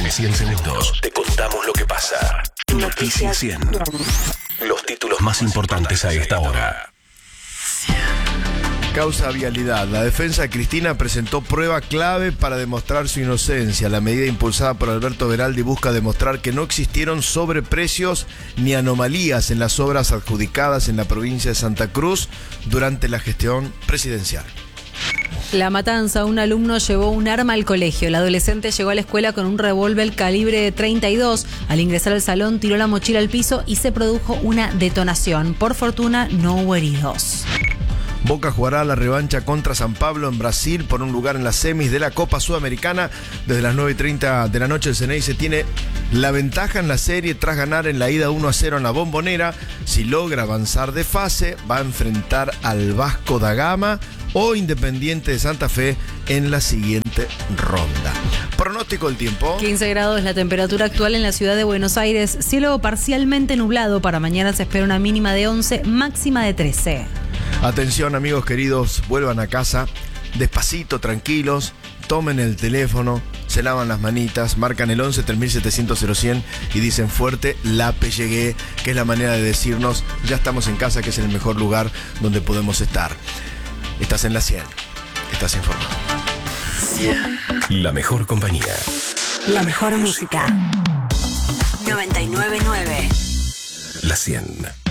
En 100 segundos te contamos lo que pasa. Noticias 100. Los títulos más importantes a esta hora. Causa vialidad. La defensa de Cristina presentó prueba clave para demostrar su inocencia. La medida impulsada por Alberto Beraldi busca demostrar que no existieron sobreprecios ni anomalías en las obras adjudicadas en la provincia de Santa Cruz durante la gestión presidencial. La matanza, un alumno llevó un arma al colegio. El adolescente llegó a la escuela con un revólver calibre 32. Al ingresar al salón tiró la mochila al piso y se produjo una detonación. Por fortuna no hubo heridos. Boca jugará la revancha contra San Pablo en Brasil por un lugar en las semis de la Copa Sudamericana. Desde las 9:30 de la noche el Ceneice tiene la ventaja en la serie tras ganar en la ida 1-0 en la Bombonera. Si logra avanzar de fase, va a enfrentar al Vasco da Gama o Independiente de Santa Fe en la siguiente ronda. Pronóstico del tiempo. 15 grados la temperatura actual en la ciudad de Buenos Aires. Cielo parcialmente nublado. Para mañana se espera una mínima de 11, máxima de 13. Atención amigos queridos, vuelvan a casa despacito, tranquilos, tomen el teléfono, se lavan las manitas, marcan el 11 3700 0100 y dicen fuerte, Lape llegué, que es la manera de decirnos, ya estamos en casa, que es el mejor lugar donde podemos estar. Estás en la 100, estás informado. 100. La mejor compañía. La mejor música. 99.9. La 100.